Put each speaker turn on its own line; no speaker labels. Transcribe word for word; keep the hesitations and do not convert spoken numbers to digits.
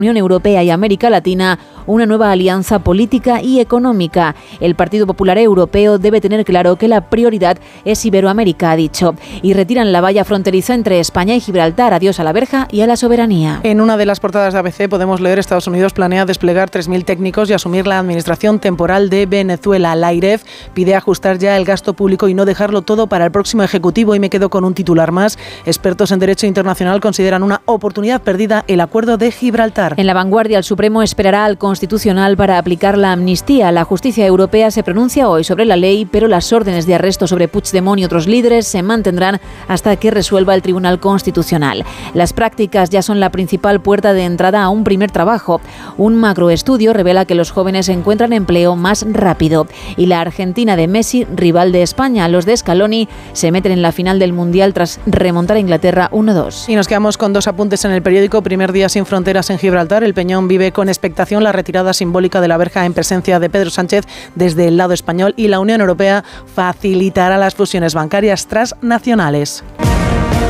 Unión Europea y América Latina una nueva alianza política y económica. El Partido Popular Europeo debe tener claro que la prioridad es Iberoamérica, ha dicho, y retiran la valla fronteriza entre España y Gibraltar. Adiós a la verja y a la soberanía.
En una de las portadas de A B C podemos leer: Estados Unidos planea desplegar tres mil técnicos y asumir la administración temporal de Venezuela. La AIREF pide ajustar ya el gasto público y no dejarlo todo para el próximo Ejecutivo. Y me quedo con un titular más. Expertos en Derecho Internacional consideran una oportunidad perdida el acuerdo de Gibraltar.
En La Vanguardia, el Supremo esperará al Constitucional para aplicar la amnistía. La justicia europea se pronuncia hoy sobre la ley, pero las órdenes de arresto sobre Puigdemont y otros líderes se mantendrán hasta que resuelva el Tribunal Constitucional. Las prácticas ya son la principal puerta de entrada a un primer trabajo. Un macroestudio revela que los jóvenes encuentran empleo más rápido. Y la Argentina de Messi, rival de España. Los de Scaloni se meten en la final del Mundial tras remontar a Inglaterra uno dos.
Y nos quedamos con dos apuntes en el periódico. Primer día sin fronteras en Gibraltar. El Peñón vive con expectación la retirada simbólica de la verja en presencia de Pedro Sánchez desde el lado español, y la Unión Europea facilitará las fusiones bancarias transnacionales.